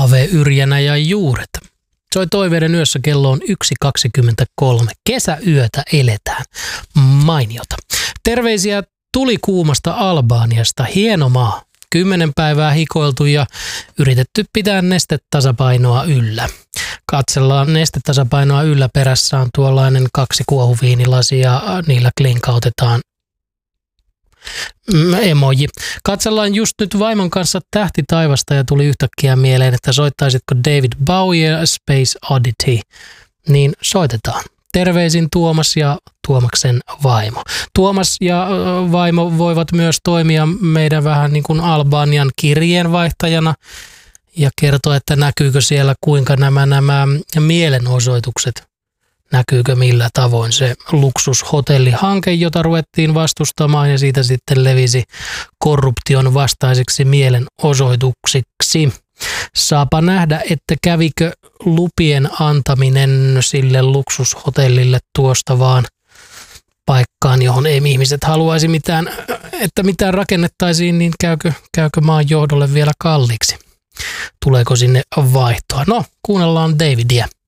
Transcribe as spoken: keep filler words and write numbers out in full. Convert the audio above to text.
Ave Yrjänä ja Juuret. Soi toiveiden yössä, kello on yksi kaksikymmentäkolme. Kesäyötä eletään. Mainiota. Terveisiä tulikuumasta Albaniasta. Hieno maa. Kymmenen päivää hikoiltu ja yritetty pitää nestetasapainoa yllä. Katsellaan nestetasapainoa yllä, perässä on tuollainen kaksi kuohuviinilasia ja niillä klinkautetaan emoji. Katsellaan just nyt vaimon kanssa Tähti taivasta ja tuli yhtäkkiä mieleen, että soittaisitko David Bowie Space Oddity. Niin soitetaan. Terveisin Tuomas ja Tuomaksen vaimo. Tuomas ja vaimo voivat myös toimia meidän vähän niin kuin Albanian kirjeenvaihtajana ja kertoa, että näkyykö siellä kuinka nämä, nämä mielenosoitukset, näkyykö millä tavoin se luksushotellihanke, jota ruvettiin vastustamaan ja siitä sitten levisi korruption vastaiseksi mielenosoituksiksi. Saapa nähdä, että kävikö lupien antaminen sille luksushotellille tuosta vaan paikkaan, johon ei ihmiset haluaisi mitään, että mitään rakennettaisiin, niin käykö, käykö maan johdolle vielä kalliiksi? Tuleeko sinne vaihtoa? No, kuunnellaan Davidia.